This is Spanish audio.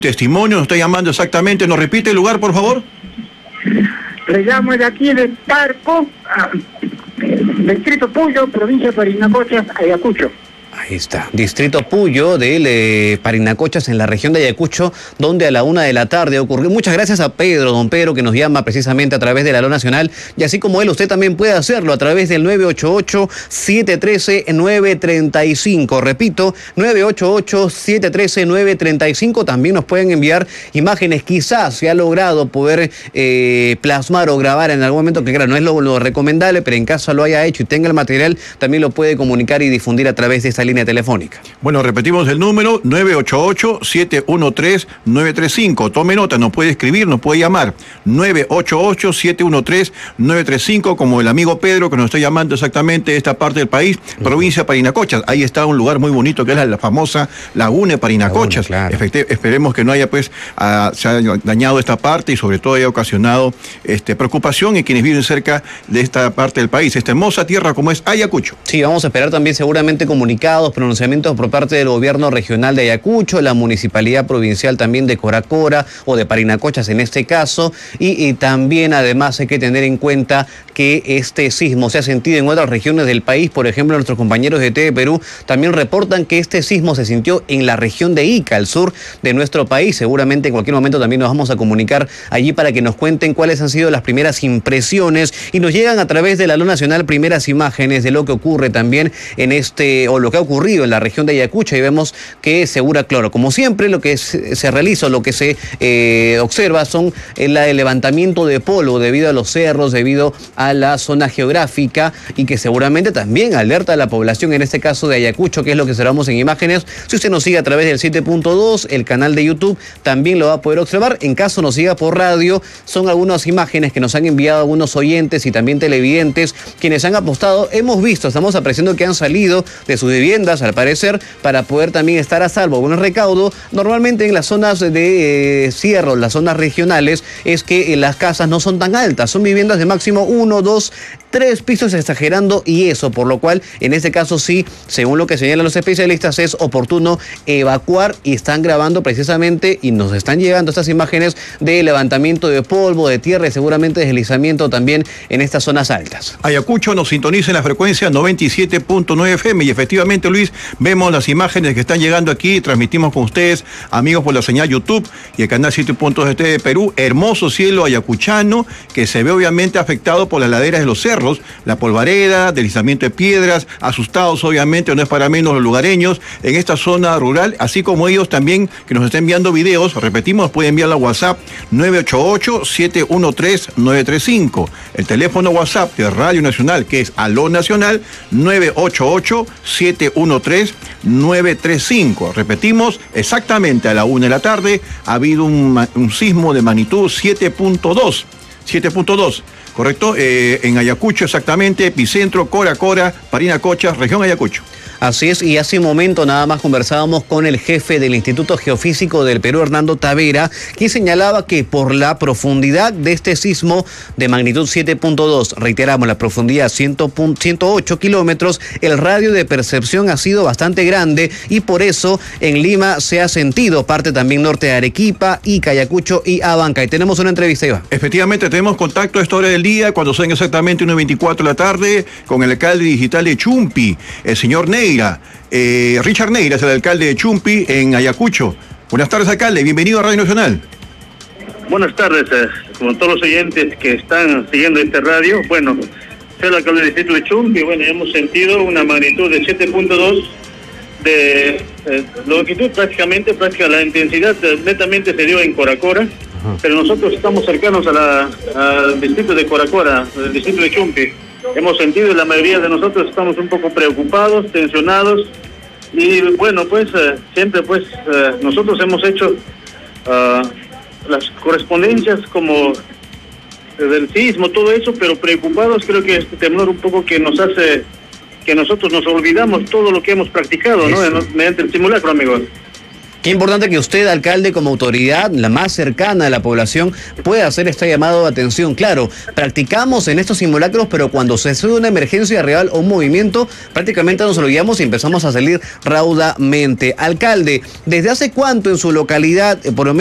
Testimonio, nos está llamando exactamente. ¿Nos repite el lugar, por favor? Le llamo de aquí de Tarco, Distrito Puyo, provincia de Parinacochas, Ayacucho. Ahí está, Distrito Puyo de Parinacochas, en la región de Ayacucho, donde a la 1 de la tarde ocurrió. Muchas gracias a Pedro, don Pedro, que nos llama precisamente a través de la LO Nacional, y así como él, usted también puede hacerlo a través del 988-713-935. Repito, 988-713-935. También nos pueden enviar imágenes, quizás se ha logrado poder plasmar o grabar en algún momento, que claro, no es lo recomendable, pero en caso lo haya hecho y tenga el material, también lo puede comunicar y difundir a través de esta línea telefónica. Bueno, repetimos el número, 988-713-935. Tome nota, nos puede escribir, nos puede llamar, 988-713-935, como el amigo Pedro, que nos está llamando exactamente de esta parte del país, provincia de Parinacochas. Ahí está un lugar muy bonito, que es la famosa Laguna de Parinacochas. Claro. Esperemos que no haya, pues, se haya dañado esta parte y sobre todo haya ocasionado preocupación en quienes viven cerca de esta parte del país, esta hermosa tierra como es Ayacucho. Sí, vamos a esperar también seguramente comunicados, pronunciamientos por parte del gobierno regional de Ayacucho, la municipalidad provincial también de Coracora o de Parinacochas en este caso, y también además hay que tener en cuenta que este sismo se ha sentido en otras regiones del país. Por ejemplo, nuestros compañeros de TV Perú también reportan que este sismo se sintió en la región de Ica, al sur de nuestro país. Seguramente en cualquier momento también nos vamos a comunicar allí para que nos cuenten cuáles han sido las primeras impresiones, y nos llegan a través de la LO Nacional primeras imágenes de lo que ocurre también en o lo que ha ocurrido en la región de Ayacucho, y vemos que Segura Cloro, como siempre, lo que se realiza, lo que se observa son el levantamiento de polvo debido a los cerros, debido a la zona geográfica, y que seguramente también alerta a la población, en este caso de Ayacucho, que es lo que observamos en imágenes. Si usted nos sigue a través del 7.2, el canal de YouTube, también lo va a poder observar. En caso nos siga por radio, son algunas imágenes que nos han enviado algunos oyentes y también televidentes, quienes han apostado. Hemos visto, estamos apreciando que han salido de sus viviendas, al parecer, para poder también estar a salvo. Buen recaudo. Normalmente en las zonas de cierros, las zonas regionales, es que las casas no son tan altas, son viviendas de máximo 1, 2, 3 pisos, exagerando, y eso, por lo cual, en este caso sí, según lo que señalan los especialistas, es oportuno evacuar, y están grabando precisamente, y nos están llegando estas imágenes de levantamiento de polvo, de tierra y seguramente deslizamiento también en estas zonas altas. Ayacucho nos sintoniza en la frecuencia 97.9 FM, y efectivamente, Luis, vemos las imágenes que están llegando aquí, transmitimos con ustedes, amigos, por la señal YouTube y el canal 7.2 de TV Perú. Hermoso cielo ayacuchano, que se ve obviamente afectado por las laderas de los cerros, la polvareda, deslizamiento de piedras, asustados obviamente, no es para menos los lugareños en esta zona rural, así como ellos también, que nos están enviando videos. Repetimos, pueden enviarla a WhatsApp 988-713-935, el teléfono WhatsApp de Radio Nacional, que es Aló Nacional, 988-713-935. Repetimos, exactamente a la 1 de la tarde ha habido un sismo de magnitud 7.2, ¿correcto? En Ayacucho, exactamente, epicentro, Coracora, Parinacochas, región Ayacucho. Así es, y hace un momento nada más conversábamos con el jefe del Instituto Geofísico del Perú, Hernando Tavera, quien señalaba que por la profundidad de este sismo de magnitud 7.2, reiteramos, la profundidad 108 kilómetros, el radio de percepción ha sido bastante grande, y por eso en Lima se ha sentido, parte también norte de Arequipa, Ica, Ayacucho y Abanca. Y tenemos una entrevista, Iván. Efectivamente, tenemos contacto a esta hora del día, cuando son exactamente 1:24 de la tarde, con el alcalde digital de Chumpi, el señor Neira. Richard Neira es el alcalde de Chumpi, en Ayacucho. Buenas tardes, alcalde, bienvenido a Radio Nacional. Buenas tardes, como todos los oyentes que están siguiendo este radio. Bueno, soy el alcalde del distrito de Chumpi. Bueno, hemos sentido una magnitud de 7.2 de longitud, prácticamente la intensidad netamente se dio en Coracora, pero nosotros estamos cercanos al distrito de Coracora, el distrito de Chumpi. Hemos sentido, la mayoría de nosotros estamos un poco preocupados, tensionados, y bueno, pues siempre pues nosotros hemos hecho las correspondencias como del sismo, todo eso, pero preocupados. Creo que este temblor un poco que nos hace que nosotros nos olvidamos todo lo que hemos practicado, ¿no? Mediante el simulacro, amigos. Qué importante que usted, alcalde, como autoridad, la más cercana a la población, pueda hacer este llamado de atención. Claro, practicamos en estos simulacros, pero cuando se sucede una emergencia real o un movimiento, prácticamente nos olvidamos y empezamos a salir raudamente. Alcalde, ¿desde hace cuánto en su localidad, por lo menos